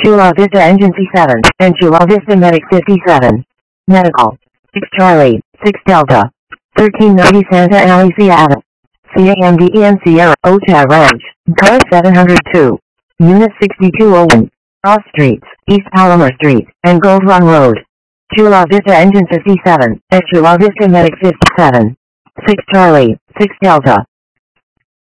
Chula Vista Engine C7, and Chula Vista Medic 57. Medical. 6 Charlie, 6 Delta. 1390 Santa Ana Seattle. CAMDEN Sierra, Ochad Ranch, Car 702. Unit 6201. Cross Streets, East Palomar Street, and Gold Run Road. Chula Vista Engine 57, and Chula Vista Medic 57. 6 Charlie, 6 Delta.